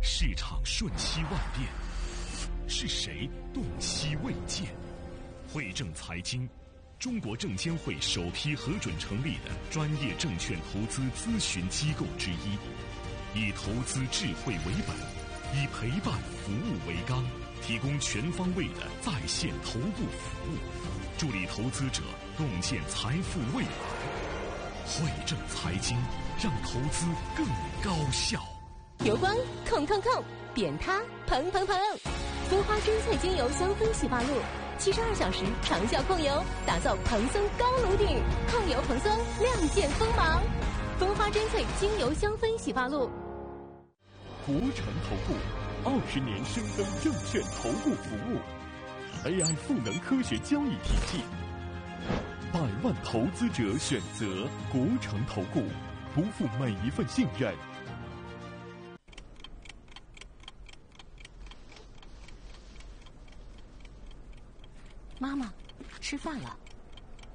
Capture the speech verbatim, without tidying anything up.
市场瞬息万变，是谁洞悉未见？汇正财经，中国证监会首批核准成立的专业证券投资咨询机构之一，以投资智慧为本，以陪伴服务为纲，提供全方位的在线头部服务，助力投资者洞见财富未来。汇正财经，让投资更高效。 油光控控控，扁塌蓬蓬蓬，蜂花真萃精油香氛洗发露，七十二小时长效控油，打造蓬松高颅顶，控油蓬松，亮剑锋芒。蜂花真萃精油香氛洗发露。 国诚投顾二十年深耕证券投顾服务 ，A I 赋能科学交易体系，百万投资者选择国诚投顾，不负每一份信任。 妈妈，吃饭了。